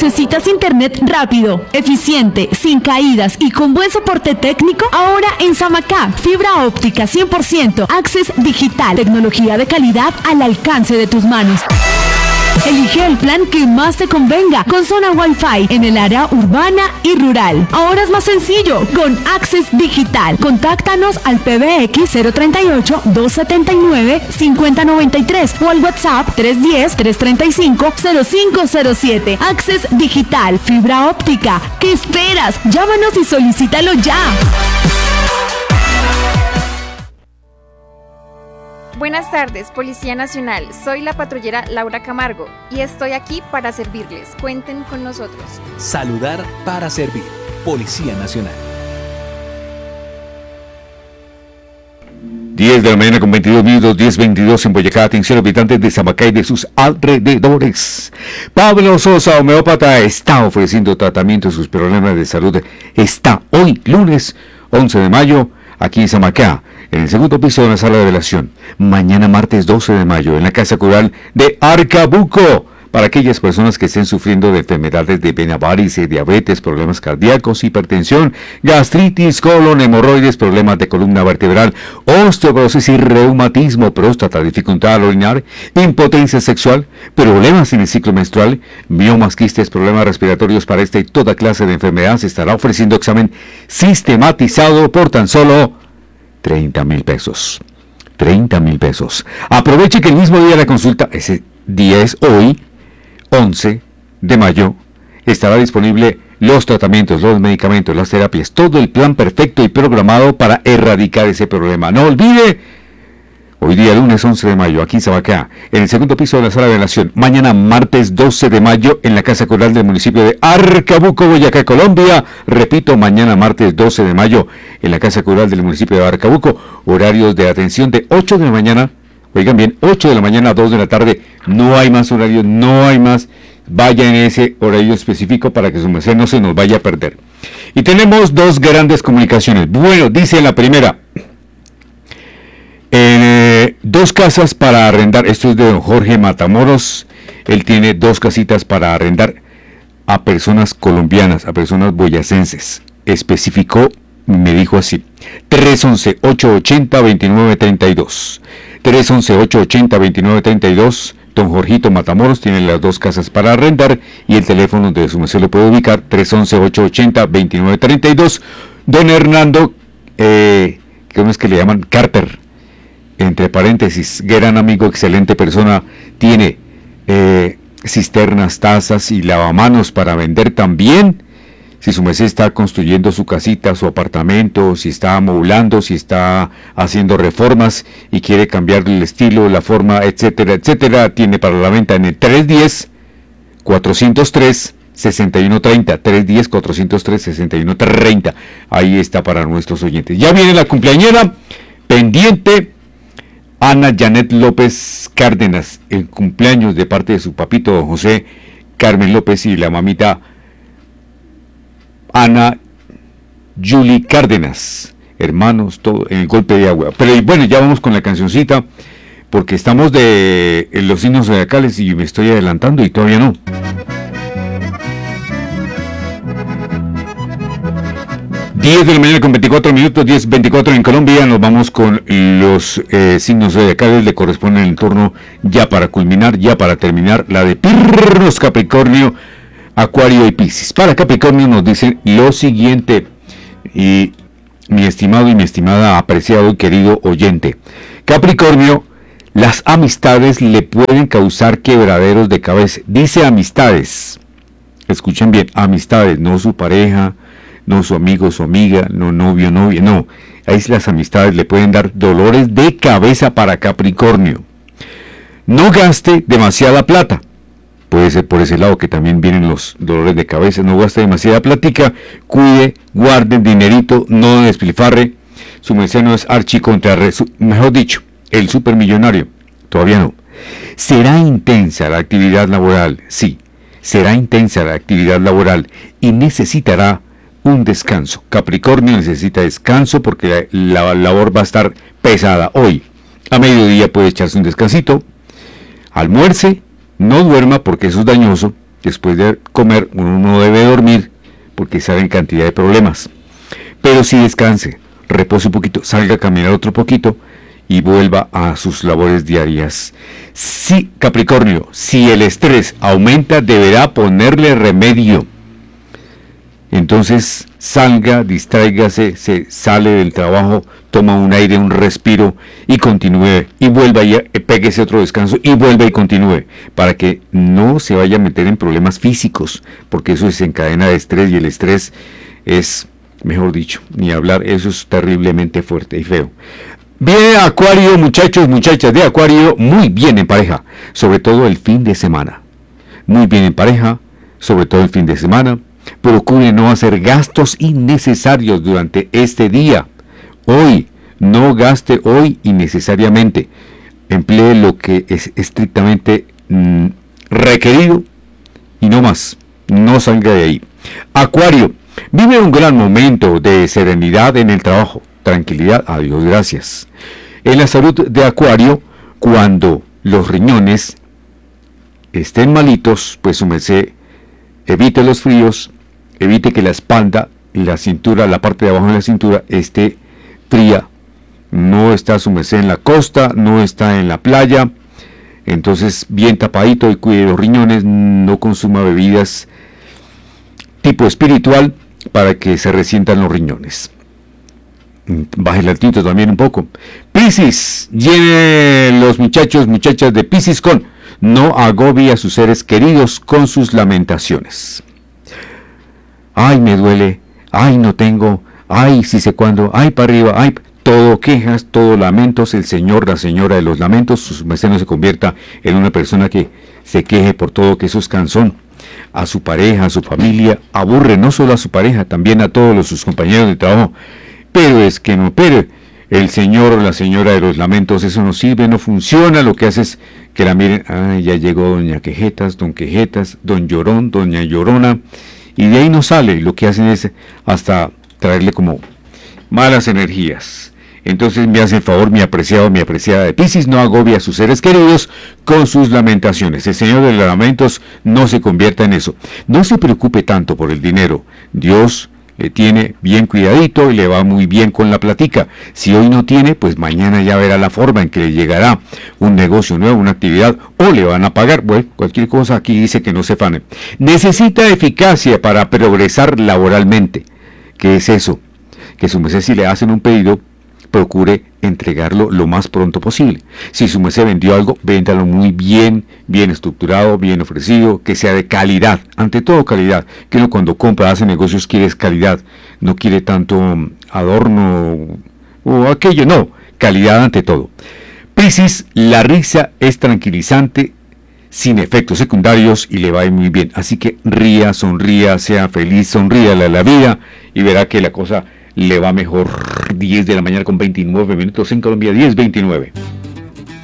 ¿Necesitas internet rápido, eficiente, sin caídas y con buen soporte técnico? Ahora en Samacá, fibra óptica 100%, Access Digital, tecnología de calidad al alcance de tus manos. Elige el plan que más te convenga, con zona Wi-Fi en el área urbana y rural. Ahora es más sencillo, con Access Digital. Contáctanos al PBX 038-279-5093 o al WhatsApp 310-335-0507. Access Digital, fibra óptica. ¿Qué esperas? Llámanos y solicítalo ya. Buenas tardes, Policía Nacional. Soy la patrullera Laura Camargo y estoy aquí para servirles. Cuenten con nosotros. Saludar para servir. Policía Nacional. 10 de la mañana con 22 minutos, 10:22 en Boyacá. Atención, habitantes de Samacá y de sus alrededores. Pablo Sosa, homeópata, está ofreciendo tratamiento a sus problemas de salud. Está hoy, lunes 11 de mayo, aquí en Samacá, en el segundo piso de la sala de velación. Mañana martes 12 de mayo en la Casa Cural de Arcabuco, para aquellas personas que estén sufriendo de enfermedades de vena varice, diabetes, problemas cardíacos, hipertensión, gastritis, colon, hemorroides, problemas de columna vertebral, osteoporosis y reumatismo, próstata, dificultad al orinar, impotencia sexual, problemas en el ciclo menstrual, miomas, quistes, problemas respiratorios. Para esta y toda clase de enfermedades se estará ofreciendo examen sistematizado por tan solo 30,000 pesos. 30,000 pesos. Aproveche que el mismo día de la consulta, ese día es hoy, 11 de mayo, estará disponible los tratamientos, los medicamentos, las terapias, todo el plan perfecto y programado para erradicar ese problema. No olvide, hoy día lunes 11 de mayo, aquí en Samacá, en el segundo piso de la sala de velación. Mañana martes 12 de mayo, en la Casa Cural del municipio de Arcabuco, Boyacá, Colombia. Repito, mañana martes 12 de mayo, en la Casa Cural del municipio de Arcabuco. Horarios de atención de 8 de la mañana. Oigan bien, 8 de la mañana a 2 de la tarde, no hay más horario, no hay más. Vaya en ese horario específico para que su merced no se nos vaya a perder. Y tenemos dos grandes comunicaciones. Bueno, dice la primera, dos casas para arrendar. Esto es de don Jorge Matamoros. Él tiene dos casitas para arrendar a personas colombianas, a personas boyacenses. Especificó, me dijo así: 311-880-2932. 311-880-2932. Don Jorgito Matamoros tiene las dos casas para arrendar y el teléfono de su merced lo puede ubicar: 311-880-2932. Don Hernando, ¿cómo es que le llaman? Carter, entre paréntesis, gran amigo, excelente persona, tiene cisternas, tazas y lavamanos para vender también. Si su merced está construyendo su casita, su apartamento, si está amoblando, si está haciendo reformas y quiere cambiar el estilo, la forma, etcétera, etcétera, tiene para la venta en el 310-403-6130, 310-403-6130. Ahí está para nuestros oyentes. Ya viene la cumpleañera pendiente, Ana Janet López Cárdenas, el cumpleaños de parte de su papito don José Carmen López y la mamita Ana Julie Cárdenas, hermanos, todo en el golpe de agua. Pero bueno, ya vamos con la cancioncita, porque estamos de los signos zodiacales y me estoy adelantando y todavía no. Diez de la mañana con 24 minutos, 10:24 en Colombia. Nos vamos con los signos zodiacales. Le corresponde el turno ya para culminar, ya para terminar, la de Pirros, Capricornio, Acuario y Piscis. Para Capricornio nos dicen lo siguiente, y mi estimado y mi estimada, apreciado y querido oyente. Capricornio, las amistades le pueden causar quebraderos de cabeza. Dice amistades, escuchen bien, amistades, no su pareja, no su amigo, su amiga, no novio, novia, no. Ahí las amistades le pueden dar dolores de cabeza para Capricornio. No gaste demasiada plata. Puede ser por ese lado que también vienen los dolores de cabeza. No gaste demasiada plática, cuide, guarde dinerito, no despilfarre. Su merced no es mejor dicho, el supermillonario. Todavía no. ¿Será intensa la actividad laboral? Sí, será intensa la actividad laboral y necesitará un descanso. Capricornio necesita descanso porque la labor va a estar pesada hoy. A mediodía puede echarse un descansito, almuerce, no duerma porque eso es dañoso, después de comer uno no debe dormir porque salen cantidad de problemas. Pero sí descanse, repose un poquito, salga a caminar otro poquito y vuelva a sus labores diarias. Sí, Capricornio, si el estrés aumenta, deberá ponerle remedio. Entonces salga, distráigase, se sale del trabajo, toma un aire, un respiro y continúe. Y vuelva y péguese otro descanso y vuelva y continúe. Para que no se vaya a meter en problemas físicos, porque eso desencadena de estrés y el estrés es, mejor dicho, ni hablar, eso es terriblemente fuerte y feo. Bien, Acuario, muchachos, muchachas de Acuario, muy bien en pareja, sobre todo el fin de semana. Muy bien en pareja, sobre todo el fin de semana. Procure no hacer gastos innecesarios durante este día. Hoy, no gaste hoy innecesariamente. Emplee lo que es estrictamente requerido y no más. No salga de ahí. Acuario, vive un gran momento de serenidad en el trabajo. Tranquilidad, a Dios gracias. En la salud de Acuario, cuando los riñones estén malitos, pues su merced evite los fríos, evite que la espalda y la cintura, la parte de abajo de la cintura, esté fría. No está su merced en la costa, no está en la playa, entonces bien tapadito y cuide los riñones, no consuma bebidas tipo espiritual para que se resientan los riñones. Baje el altito también un poco. Piscis, llene los muchachos, muchachas de Piscis con no agobie a sus seres queridos con sus lamentaciones. Ay, me duele, ay, no tengo, ay, si sé cuándo, ay, para arriba, ay, todo quejas, todo lamentos. El señor, la señora de los lamentos, su merced no se convierta en una persona que se queje por todo, que eso es cansón. A su pareja, a su familia, aburre no solo a su pareja, también a todos sus compañeros de trabajo. Pero es que no, pero el señor o la señora de los lamentos, eso no sirve, no funciona. Lo que hace es que la miren, ay, ya llegó doña Quejetas, don Quejetas, don Llorón, doña Llorona, y de ahí no sale. Lo que hacen es hasta traerle como malas energías. Entonces me hace el favor, mi apreciado, mi apreciada de Piscis, no agobie a sus seres queridos con sus lamentaciones. El señor de los lamentos no se convierta en eso. No se preocupe tanto por el dinero. Dios le tiene bien cuidadito y le va muy bien con la platica. Si hoy no tiene, pues mañana ya verá la forma en que le llegará un negocio nuevo, una actividad, o le van a pagar. Bueno, cualquier cosa aquí dice que no se fane. Necesita eficacia para progresar laboralmente. ¿Qué es eso? Que su merced, si le hacen un pedido, procure entregarlo lo más pronto posible. Si su merced vendió algo, véndalo muy bien, bien estructurado, bien ofrecido, que sea de calidad, ante todo calidad, que uno cuando compra, hace negocios, quiere calidad, no quiere tanto adorno o aquello, no, calidad ante todo. Piscis, la risa es tranquilizante, sin efectos secundarios y le va a ir muy bien, así que ría, sonría, sea feliz, sonríale a la vida y verá que la cosa le va mejor. 10 de la mañana con 29 minutos en Colombia, 10:29.